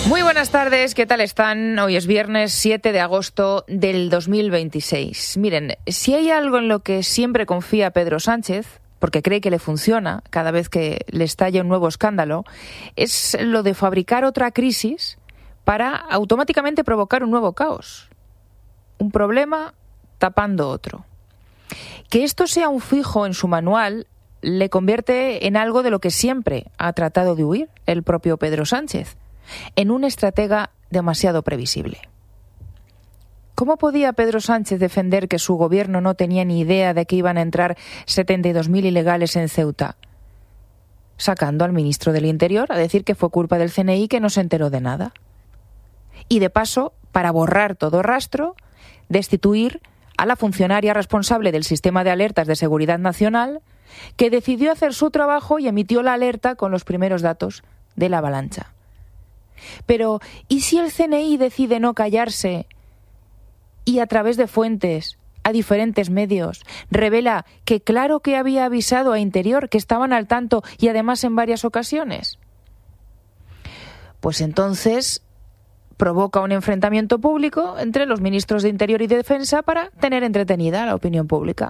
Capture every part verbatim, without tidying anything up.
Muy buenas tardes, ¿qué tal están? Hoy es viernes siete de agosto del dos mil veintiséis. Miren, si hay algo en lo que siempre confía Pedro Sánchez, porque cree que le funciona cada vez que le estalla un nuevo escándalo, es lo de fabricar otra crisis para automáticamente provocar un nuevo caos. Un problema tapando otro. Que esto sea un fijo en su manual le convierte en algo de lo que siempre ha tratado de huir el propio Pedro Sánchez, en un estratega demasiado previsible. ¿Cómo podía Pedro Sánchez defender que su gobierno no tenía ni idea de que iban a entrar setenta y dos mil ilegales en Ceuta? Sacando al ministro del Interior a decir que fue culpa del C N I, que no se enteró de nada. Y de paso, para borrar todo rastro, destituir a la funcionaria responsable del sistema de alertas de seguridad nacional, que decidió hacer su trabajo y emitió la alerta con los primeros datos de la avalancha. Pero, ¿y si el C N I decide no callarse y a través de fuentes, a diferentes medios, revela que claro que había avisado a Interior, que estaban al tanto y además en varias ocasiones? Pues entonces provoca un enfrentamiento público entre los ministros de Interior y de Defensa para tener entretenida a la opinión pública.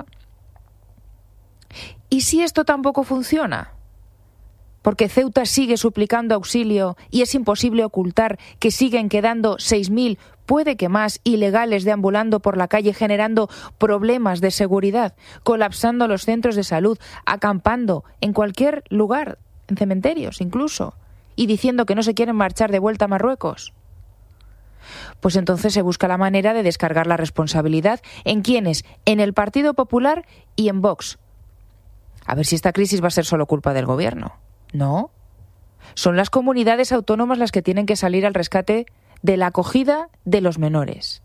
¿Y si esto tampoco funciona? Porque Ceuta sigue suplicando auxilio y es imposible ocultar que siguen quedando seis mil, puede que más, ilegales deambulando por la calle, generando problemas de seguridad, colapsando los centros de salud, acampando en cualquier lugar, en cementerios incluso, y diciendo que no se quieren marchar de vuelta a Marruecos. Pues entonces se busca la manera de descargar la responsabilidad en quienes, en el Partido Popular y en Vox. A ver si esta crisis va a ser solo culpa del gobierno. No. Son las comunidades autónomas las que tienen que salir al rescate de la acogida de los menores.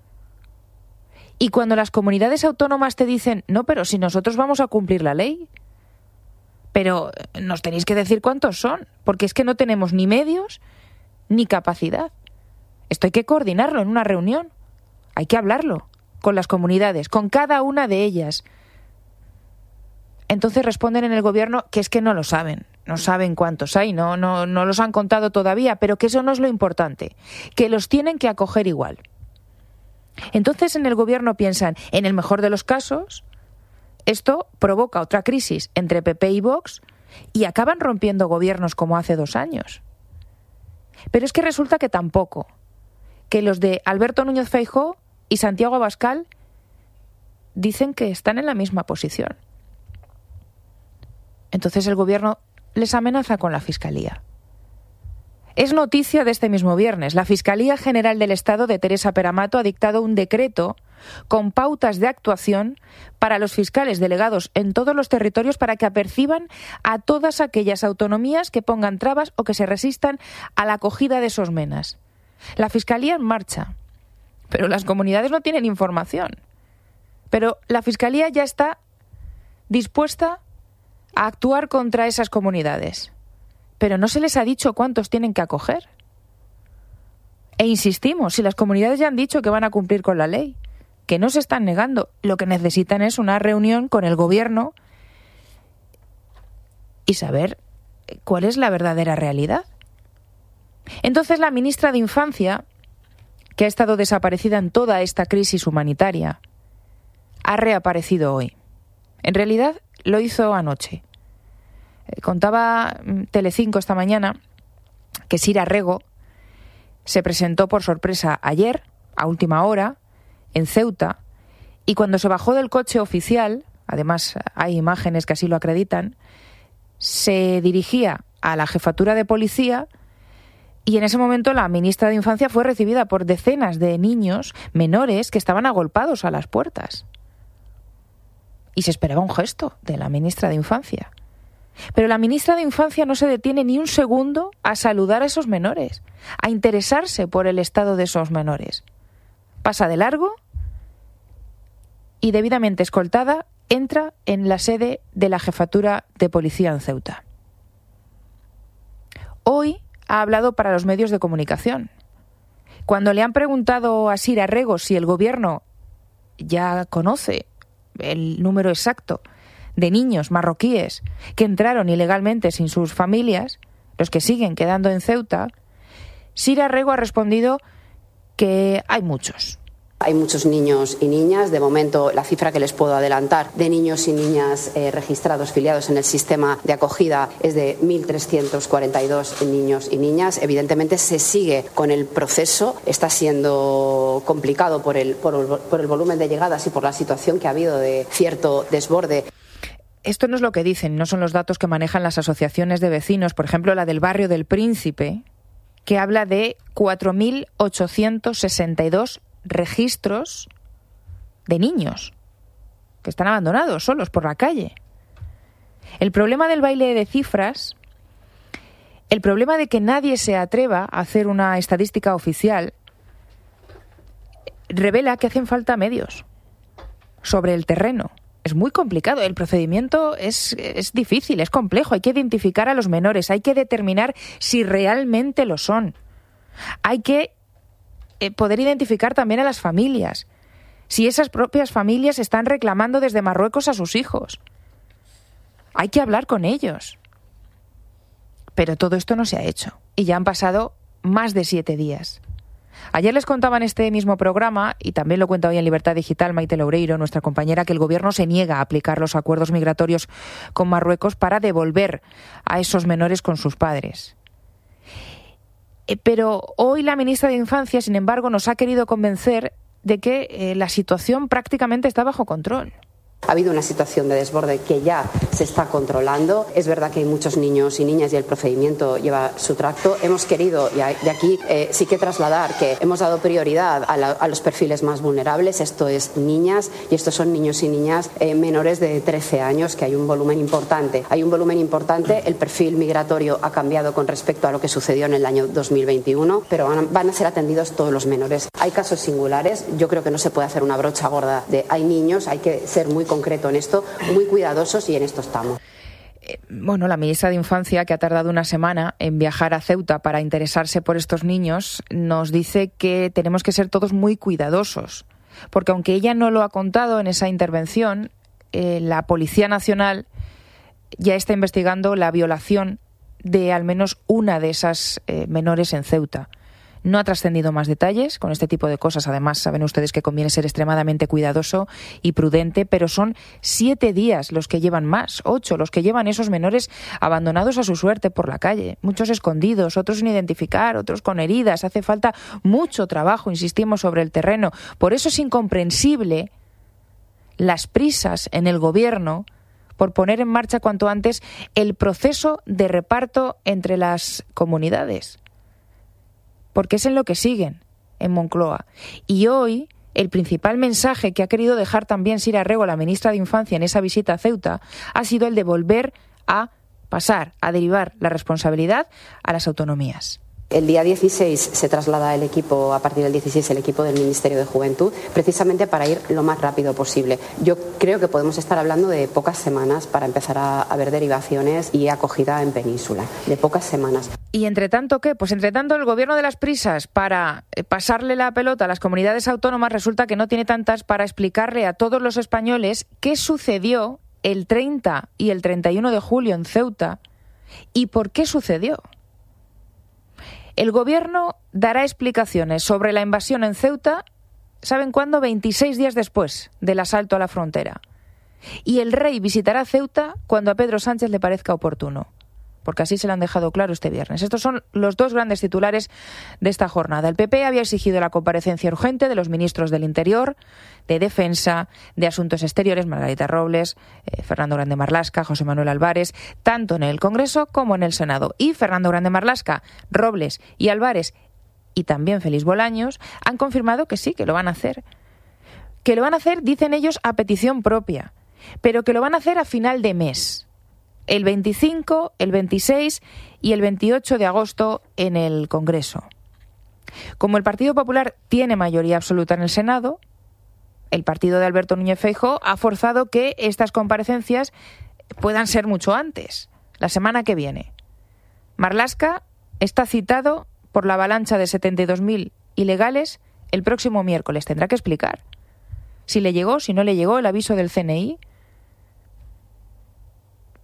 Y cuando las comunidades autónomas te dicen, no, pero si nosotros vamos a cumplir la ley, pero nos tenéis que decir cuántos son, porque es que no tenemos ni medios ni capacidad. Esto hay que coordinarlo en una reunión. Hay que hablarlo con las comunidades, con cada una de ellas. Entonces responden en el gobierno que es que no lo saben, no saben cuántos hay, no, no, no los han contado todavía, pero que eso no es lo importante, que los tienen que acoger igual. Entonces en el gobierno piensan, en el mejor de los casos, esto provoca otra crisis entre P P y Vox y acaban rompiendo gobiernos como hace dos años. Pero es que resulta que tampoco, que los de Alberto Núñez Feijóo y Santiago Abascal dicen que están en la misma posición. Entonces el gobierno les amenaza con la Fiscalía. Es noticia de este mismo viernes. La Fiscalía General del Estado de Teresa Peramato ha dictado un decreto con pautas de actuación para los fiscales delegados en todos los territorios para que aperciban a todas aquellas autonomías que pongan trabas o que se resistan a la acogida de esos menas. La Fiscalía en marcha, pero las comunidades no tienen información. Pero la Fiscalía ya está dispuesta a actuar contra esas comunidades. Pero no se les ha dicho cuántos tienen que acoger. E insistimos, si las comunidades ya han dicho que van a cumplir con la ley, que no se están negando, lo que necesitan es una reunión con el gobierno y saber cuál es la verdadera realidad. Entonces la ministra de Infancia, que ha estado desaparecida en toda esta crisis humanitaria, ha reaparecido hoy. En realidad lo hizo anoche. Contaba Telecinco esta mañana que Sira Rego se presentó por sorpresa ayer, a última hora, en Ceuta, y cuando se bajó del coche oficial, además hay imágenes que así lo acreditan, se dirigía a la jefatura de policía y en ese momento la ministra de Infancia fue recibida por decenas de niños menores que estaban agolpados a las puertas. Y se esperaba un gesto de la ministra de Infancia. Pero la ministra de Infancia no se detiene ni un segundo a saludar a esos menores, a interesarse por el estado de esos menores. Pasa de largo y, debidamente escoltada, entra en la sede de la jefatura de policía en Ceuta. Hoy ha hablado para los medios de comunicación. Cuando le han preguntado a Sira Rego si el gobierno ya conoce el número exacto de niños marroquíes que entraron ilegalmente sin sus familias, los que siguen quedando en Ceuta, Sira Rego ha respondido que hay muchos. Hay muchos niños y niñas. De momento, la cifra que les puedo adelantar de niños y niñas eh, registrados, filiados en el sistema de acogida es de mil trescientos cuarenta y dos niños y niñas. Evidentemente, se sigue con el proceso. Está siendo complicado por el, por el, por el volumen de llegadas y por la situación que ha habido de cierto desborde. Esto no es lo que dicen, no son los datos que manejan las asociaciones de vecinos. Por ejemplo, la del barrio del Príncipe, que habla de cuatro mil ochocientos sesenta y dos registros de niños que están abandonados, solos por la calle. El problema del baile de cifras, el problema de que nadie se atreva a hacer una estadística oficial, revela que hacen falta medios sobre el terreno. Es muy complicado, el procedimiento es, es difícil, es complejo. Hay que identificar a los menores, hay que determinar si realmente lo son. Hay que eh, poder identificar también a las familias, si esas propias familias están reclamando desde Marruecos a sus hijos. Hay que hablar con ellos. Pero todo esto no se ha hecho y ya han pasado más de siete días. Ayer les contaba en este mismo programa, y también lo cuenta hoy en Libertad Digital Maite Loureiro, nuestra compañera, que el Gobierno se niega a aplicar los acuerdos migratorios con Marruecos para devolver a esos menores con sus padres. Pero hoy la ministra de Infancia, sin embargo, nos ha querido convencer de que eh, la situación prácticamente está bajo control. Ha habido una situación de desborde que ya se está controlando. Es verdad que hay muchos niños y niñas y el procedimiento lleva su tracto. Hemos querido, y de aquí eh, sí que trasladar que hemos dado prioridad a, la, a los perfiles más vulnerables. Esto es niñas y estos son niños y niñas eh, menores de trece años, que hay un volumen importante. Hay un volumen importante. El perfil migratorio ha cambiado con respecto a lo que sucedió en el año dos mil veintiuno, pero van a, van a ser atendidos todos los menores. Hay casos singulares. Yo creo que no se puede hacer una brocha gorda de hay niños, hay que ser muy concreto en esto, muy cuidadosos, y en esto estamos. Bueno, la ministra de Infancia, que ha tardado una semana en viajar a Ceuta para interesarse por estos niños, nos dice que tenemos que ser todos muy cuidadosos, porque aunque ella no lo ha contado en esa intervención, eh, la Policía Nacional ya está investigando la violación de al menos una de esas eh, menores en Ceuta. No ha trascendido más detalles. Con este tipo de cosas, además, saben ustedes que conviene ser extremadamente cuidadoso y prudente, pero son siete días los que llevan más, ocho, los que llevan esos menores abandonados a su suerte por la calle, muchos escondidos, otros sin identificar, otros con heridas. Hace falta mucho trabajo, insistimos, sobre el terreno. Por eso es incomprensible las prisas en el Gobierno por poner en marcha cuanto antes el proceso de reparto entre las comunidades, porque es en lo que siguen en Moncloa. Y hoy el principal mensaje que ha querido dejar también Sira Rego, la ministra de Infancia, en esa visita a Ceuta, ha sido el de volver a pasar, a derivar la responsabilidad a las autonomías. El día dieciséis se traslada el equipo, a partir del dieciséis, el equipo del Ministerio de Juventud, precisamente para ir lo más rápido posible. Yo creo que podemos estar hablando de pocas semanas para empezar a, a ver derivaciones y acogida en Península, de pocas semanas. ¿Y entre tanto qué? Pues entre tanto el Gobierno de las prisas para pasarle la pelota a las comunidades autónomas resulta que no tiene tantas para explicarle a todos los españoles qué sucedió el treinta y el treinta y uno de julio en Ceuta y por qué sucedió. El Gobierno dará explicaciones sobre la invasión en Ceuta, ¿saben cuándo? veintiséis días después del asalto a la frontera. Y el rey visitará Ceuta cuando a Pedro Sánchez le parezca oportuno, porque así se lo han dejado claro este viernes. Estos son los dos grandes titulares de esta jornada. El P P había exigido la comparecencia urgente de los ministros del Interior, de Defensa, de Asuntos Exteriores, Margarita Robles, eh, Fernando Grande Marlaska, José Manuel Álvarez, tanto en el Congreso como en el Senado. Y Fernando Grande Marlaska, Robles y Álvarez, y también Félix Bolaños, han confirmado que sí, que lo van a hacer. Que lo van a hacer, dicen ellos, a petición propia, pero que lo van a hacer a final de mes. El veinticinco, el veintiséis y el veintiocho de agosto en el Congreso. Como el Partido Popular tiene mayoría absoluta en el Senado, el partido de Alberto Núñez Feijóo ha forzado que estas comparecencias puedan ser mucho antes, la semana que viene. Marlaska está citado por la avalancha de setenta y dos mil ilegales el próximo miércoles. Tendrá que explicar si le llegó, si no le llegó el aviso del C N I.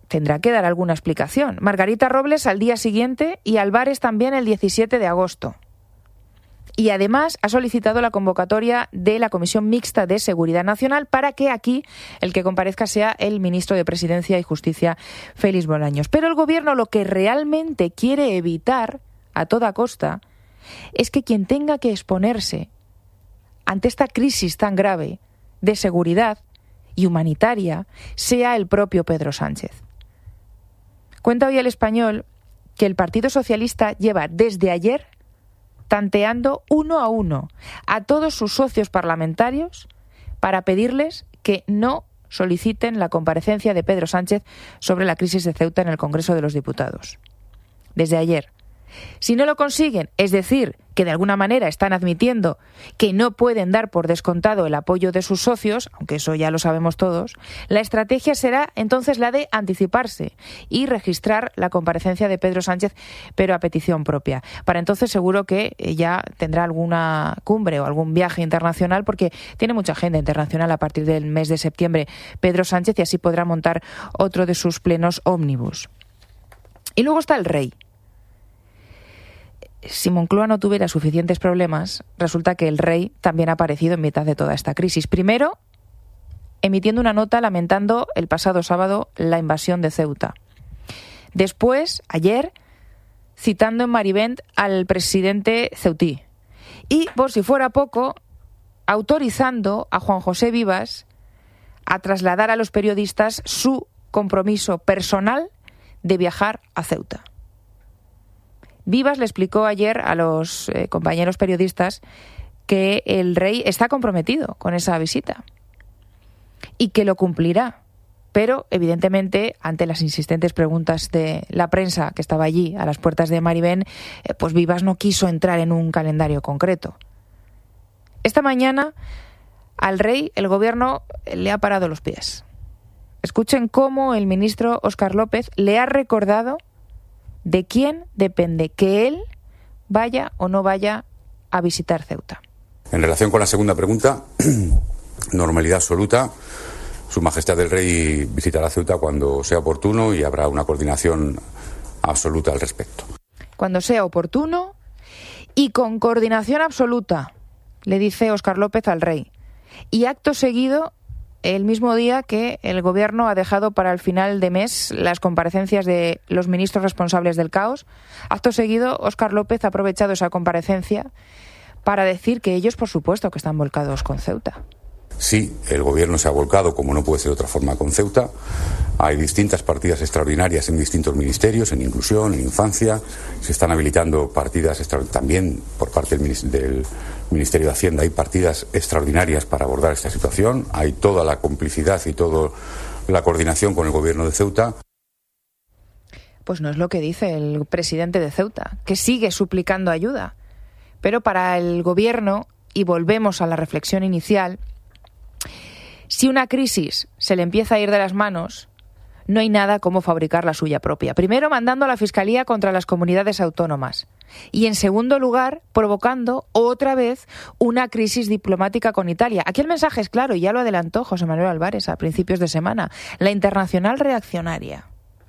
tendrá que dar alguna explicación. Margarita Robles al día siguiente y Álvarez también el diecisiete de agosto. Y además ha solicitado la convocatoria de la Comisión Mixta de Seguridad Nacional para que aquí el que comparezca sea el ministro de Presidencia y Justicia, Félix Bolaños. Pero el Gobierno lo que realmente quiere evitar a toda costa es que quien tenga que exponerse ante esta crisis tan grave de seguridad y humanitaria sea el propio Pedro Sánchez. Cuenta hoy El Español que el Partido Socialista lleva desde ayer tanteando uno a uno a todos sus socios parlamentarios para pedirles que no soliciten la comparecencia de Pedro Sánchez sobre la crisis de Ceuta en el Congreso de los Diputados. Desde ayer. Si no lo consiguen, es decir, que de alguna manera están admitiendo que no pueden dar por descontado el apoyo de sus socios, aunque eso ya lo sabemos todos, la estrategia será entonces la de anticiparse y registrar la comparecencia de Pedro Sánchez, pero a petición propia. Para entonces seguro que ya tendrá alguna cumbre o algún viaje internacional, porque tiene mucha agenda internacional a partir del mes de septiembre Pedro Sánchez, y así podrá montar otro de sus plenos ómnibus. Y luego está el rey. Si Moncloa no tuviera suficientes problemas, resulta que el rey también ha aparecido en mitad de toda esta crisis. Primero, emitiendo una nota lamentando el pasado sábado la invasión de Ceuta. Después, ayer, citando en Marivent al presidente ceutí. Y, por si fuera poco, autorizando a Juan José Vivas a trasladar a los periodistas su compromiso personal de viajar a Ceuta. Vivas le explicó ayer a los eh, compañeros periodistas que el rey está comprometido con esa visita y que lo cumplirá. Pero, evidentemente, ante las insistentes preguntas de la prensa que estaba allí a las puertas de Marivent, eh, pues Vivas no quiso entrar en un calendario concreto. Esta mañana al rey el gobierno le ha parado los pies. Escuchen cómo el ministro Óscar López le ha recordado de quién depende que él vaya o no vaya a visitar Ceuta. En relación con la segunda pregunta, normalidad absoluta. Su Majestad el Rey visitará Ceuta cuando sea oportuno y habrá una coordinación absoluta al respecto. Cuando sea oportuno y con coordinación absoluta, le dice Óscar López al rey. Y acto seguido, el mismo día que el Gobierno ha dejado para el final de mes las comparecencias de los ministros responsables del caos, acto seguido, Óscar López ha aprovechado esa comparecencia para decir que ellos, por supuesto, que están volcados con Ceuta. Sí, el Gobierno se ha volcado, como no puede ser de otra forma, con Ceuta. Hay distintas partidas extraordinarias en distintos ministerios, en inclusión, en infancia. Se están habilitando partidas extraordinarias también por parte del Ministerio de Hacienda. Hay partidas extraordinarias para abordar esta situación. Hay toda la complicidad y toda la coordinación con el Gobierno de Ceuta. Pues no es lo que dice el presidente de Ceuta, que sigue suplicando ayuda. Pero para el Gobierno, y volvemos a la reflexión inicial, si una crisis se le empieza a ir de las manos, no hay nada como fabricar la suya propia. Primero, mandando a la Fiscalía contra las comunidades autónomas. Y, en segundo lugar, provocando otra vez una crisis diplomática con Italia. Aquí el mensaje es claro, y ya lo adelantó José Manuel Álvarez a principios de semana. La internacional reaccionaria.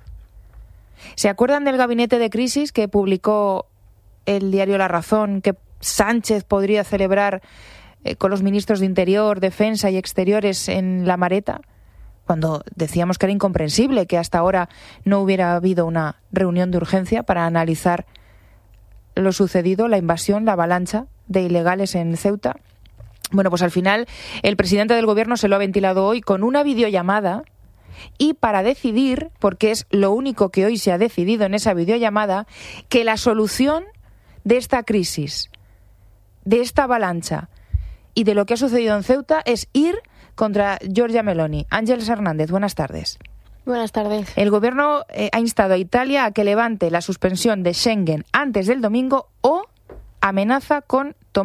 ¿Se acuerdan del gabinete de crisis que publicó el diario La Razón, que Sánchez podría celebrar eh, con los ministros de Interior, Defensa y Exteriores en La Mareta? Cuando decíamos que era incomprensible que hasta ahora no hubiera habido una reunión de urgencia para analizar lo sucedido, la invasión, la avalancha de ilegales en Ceuta. Bueno, pues al final el presidente del Gobierno se lo ha ventilado hoy con una videollamada, y para decidir, porque es lo único que hoy se ha decidido en esa videollamada, que la solución de esta crisis, de esta avalancha y de lo que ha sucedido en Ceuta es ir contra Giorgia Meloni. Ángeles Hernández, buenas tardes. Buenas tardes. El Gobierno eh, ha instado a Italia a que levante la suspensión de Schengen antes del domingo o amenaza con tomar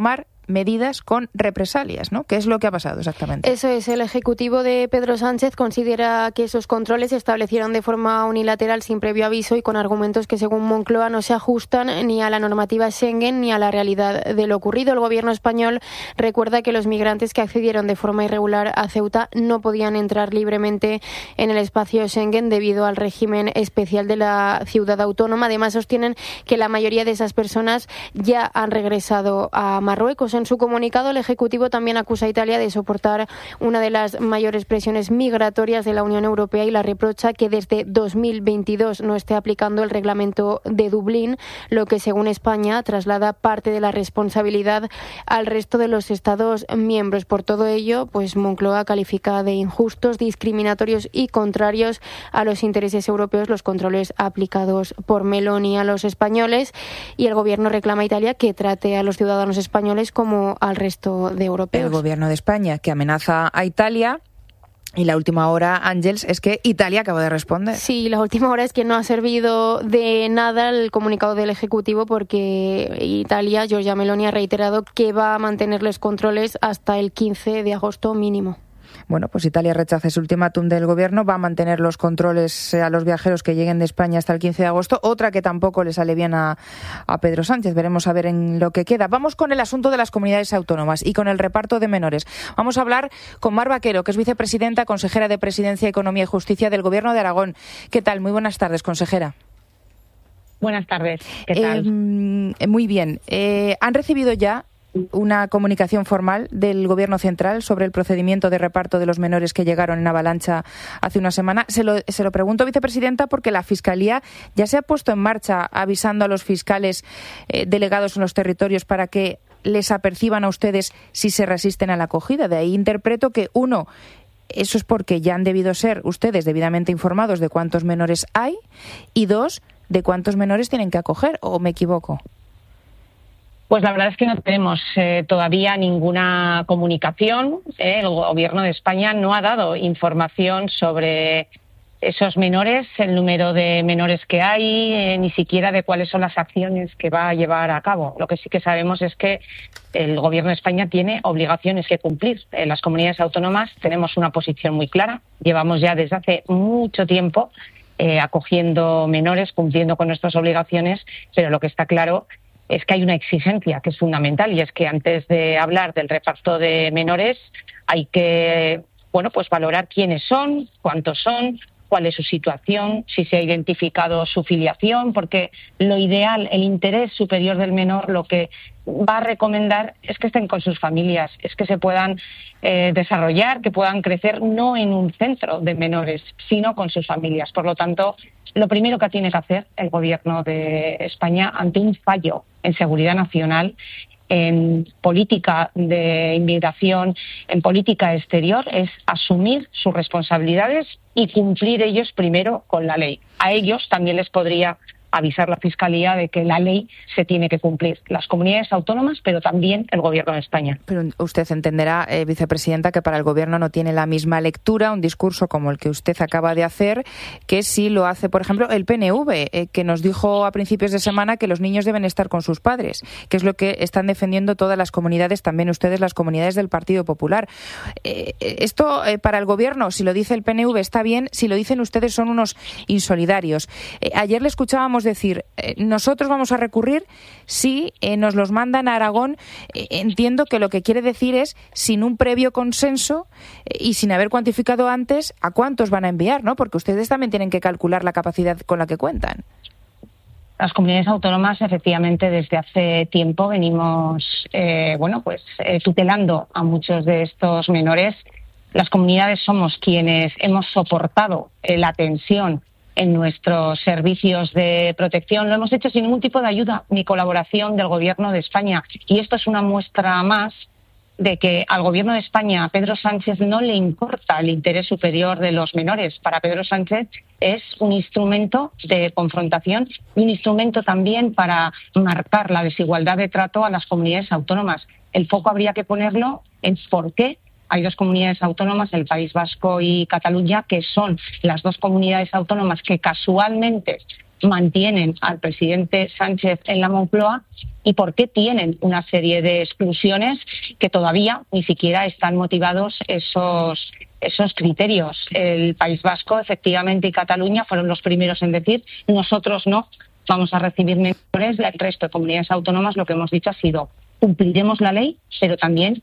medidas con represalias, ¿no? ¿Qué es lo que ha pasado exactamente? Eso es, el Ejecutivo de Pedro Sánchez considera que esos controles se establecieron de forma unilateral sin previo aviso y con argumentos que, según Moncloa, no se ajustan ni a la normativa Schengen ni a la realidad de lo ocurrido. El gobierno español recuerda que los migrantes que accedieron de forma irregular a Ceuta no podían entrar libremente en el espacio Schengen debido al régimen especial de la ciudad autónoma. Además, sostienen que la mayoría de esas personas ya han regresado a Marruecos. En su comunicado, el Ejecutivo también acusa a Italia de soportar una de las mayores presiones migratorias de la Unión Europea y la reprocha que desde dos mil veintidós no esté aplicando el reglamento de Dublín, lo que, según España, traslada parte de la responsabilidad al resto de los Estados miembros. Por todo ello, pues Moncloa califica de injustos, discriminatorios y contrarios a los intereses europeos los controles aplicados por Meloni a los españoles, y el gobierno reclama a Italia que trate a los ciudadanos españoles como al resto de europeos. El gobierno de España que amenaza a Italia. Y la última hora, Ángels, es que Italia acaba de responder. Sí, la última hora es que no ha servido de nada el comunicado del Ejecutivo, porque Italia, Giorgia Meloni, ha reiterado que va a mantener los controles hasta el quince de agosto mínimo. Bueno, pues Italia rechaza ese ultimátum del gobierno, va a mantener los controles a los viajeros que lleguen de España hasta el quince de agosto, otra que tampoco le sale bien a, a Pedro Sánchez. Veremos a ver en lo que queda. Vamos con el asunto de las comunidades autónomas y con el reparto de menores. Vamos a hablar con Mar Vaquero, que es vicepresidenta, consejera de Presidencia, Economía y Justicia del Gobierno de Aragón. ¿Qué tal? Muy buenas tardes, consejera. Buenas tardes. ¿Qué tal? Eh, muy bien. Eh, ¿Han recibido ya una comunicación formal del Gobierno central sobre el procedimiento de reparto de los menores que llegaron en avalancha hace una semana? Se lo, se lo pregunto, vicepresidenta, porque la Fiscalía ya se ha puesto en marcha avisando a los fiscales eh, delegados en los territorios para que les aperciban a ustedes si se resisten a la acogida. De ahí interpreto que, uno, eso es porque ya han debido ser ustedes debidamente informados de cuántos menores hay, y dos, de cuántos menores tienen que acoger, ¿o me equivoco? Pues la verdad es que no tenemos eh, todavía ninguna comunicación. Eh, el Gobierno de España no ha dado información sobre esos menores, el número de menores que hay, eh, ni siquiera de cuáles son las acciones que va a llevar a cabo. Lo que sí que sabemos es que el Gobierno de España tiene obligaciones que cumplir. En las comunidades autónomas tenemos una posición muy clara. Llevamos ya desde hace mucho tiempo eh, acogiendo menores, cumpliendo con nuestras obligaciones, pero lo que está claro es que hay una exigencia que es fundamental, y es que antes de hablar del reparto de menores hay que, bueno, pues valorar quiénes son, cuántos son, cuál es su situación, si se ha identificado su filiación, porque lo ideal, el interés superior del menor, lo que va a recomendar es que estén con sus familias, es que se puedan eh, desarrollar, que puedan crecer no en un centro de menores, sino con sus familias. Por lo tanto, lo primero que tiene que hacer el Gobierno de España ante un fallo en seguridad nacional, en política de inmigración, en política exterior, es asumir sus responsabilidades y cumplir ellos primero con la ley. A ellos también les podría avisar la Fiscalía de que la ley se tiene que cumplir. Las comunidades autónomas, pero también el Gobierno de España. Pero usted entenderá, eh, vicepresidenta, que para el Gobierno no tiene la misma lectura un discurso como el que usted acaba de hacer, que si lo hace, por ejemplo, el P N V, eh, que nos dijo a principios de semana que los niños deben estar con sus padres, que es lo que están defendiendo todas las comunidades, también ustedes, las comunidades del Partido Popular. Eh, esto, eh, para el Gobierno, si lo dice el P N V, está bien; si lo dicen ustedes, son unos insolidarios. Eh, ayer le escuchábamos decir, eh, nosotros vamos a recurrir si eh, nos los mandan a Aragón. Eh, entiendo que lo que quiere decir es sin un previo consenso eh, y sin haber cuantificado antes a cuántos van a enviar, ¿no? Porque ustedes también tienen que calcular la capacidad con la que cuentan. Las comunidades autónomas, efectivamente, desde hace tiempo venimos, eh, bueno, pues eh, tutelando a muchos de estos menores. Las comunidades somos quienes hemos soportado eh, la tensión en nuestros servicios de protección. Lo hemos hecho sin ningún tipo de ayuda ni colaboración del Gobierno de España. Y esto es una muestra más de que al Gobierno de España, a Pedro Sánchez, no le importa el interés superior de los menores. Para Pedro Sánchez es un instrumento de confrontación y un instrumento también para marcar la desigualdad de trato a las comunidades autónomas. El foco habría que ponerlo en por qué hay dos comunidades autónomas, el País Vasco y Cataluña, que son las dos comunidades autónomas que casualmente mantienen al presidente Sánchez en la Moncloa y por qué tienen una serie de exclusiones que todavía ni siquiera están motivados esos, esos criterios. El País Vasco, efectivamente, y Cataluña fueron los primeros en decir nosotros no vamos a recibir menores. El resto de comunidades autónomas lo que hemos dicho ha sido cumpliremos la ley, pero también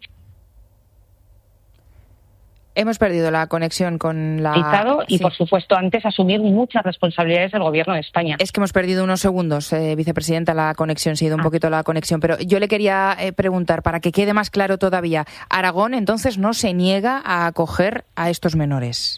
hemos perdido la conexión con la... Y, sí. por supuesto, antes asumir muchas responsabilidades del Gobierno de España. Es que hemos perdido unos segundos, eh, vicepresidenta, la conexión, se ha ido un ah. poquito la conexión, pero yo le quería eh, preguntar, para que quede más claro todavía, Aragón, entonces, no se niega a acoger a estos menores.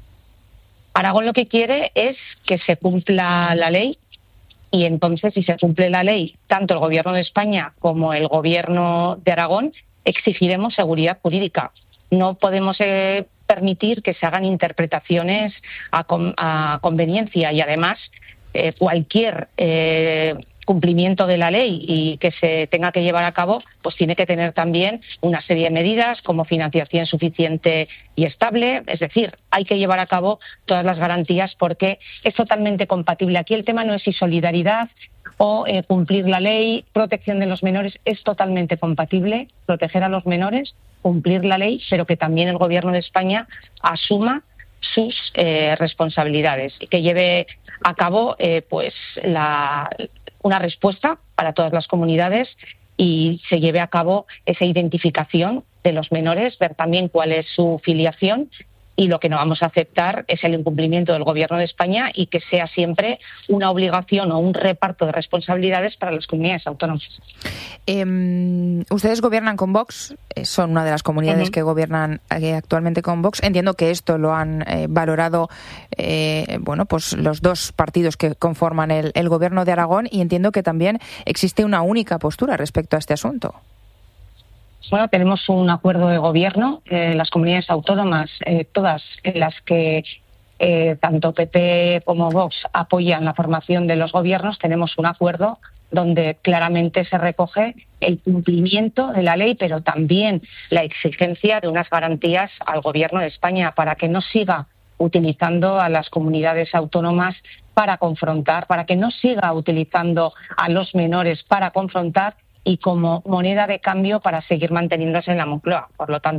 Aragón lo que quiere es que se cumpla la ley y entonces, si se cumple la ley, tanto el Gobierno de España como el Gobierno de Aragón exigiremos seguridad jurídica. No podemos eh, permitir que se hagan interpretaciones a, con, a conveniencia y además eh, cualquier eh, cumplimiento de la ley y que se tenga que llevar a cabo, pues tiene que tener también una serie de medidas como financiación suficiente y estable. Es decir, hay que llevar a cabo todas las garantías porque es totalmente compatible. Aquí el tema no es si solidaridad o eh, cumplir la ley, protección de los menores, es totalmente compatible proteger a los menores, cumplir la ley, pero que también el Gobierno de España asuma sus eh, responsabilidades y que lleve a cabo eh, pues la, una respuesta para todas las comunidades y se lleve a cabo esa identificación de los menores, ver también cuál es su filiación. Y lo que no vamos a aceptar es el incumplimiento del Gobierno de España y que sea siempre una obligación o un reparto de responsabilidades para las comunidades autónomas. Eh, ustedes gobiernan con Vox, son una de las comunidades uh-huh. que gobiernan eh, actualmente con Vox. Entiendo que esto lo han eh, valorado eh, bueno, pues los dos partidos que conforman el, el Gobierno de Aragón y entiendo que también existe una única postura respecto a este asunto. Bueno, tenemos un acuerdo de gobierno, eh, las comunidades autónomas, eh, todas en las que eh, tanto P P como Vox apoyan la formación de los gobiernos, tenemos un acuerdo donde claramente se recoge el cumplimiento de la ley, pero también la exigencia de unas garantías al Gobierno de España para que no siga utilizando a las comunidades autónomas para confrontar, para que no siga utilizando a los menores para confrontar y como moneda de cambio para seguir manteniéndose en la Moncloa. Por lo tanto,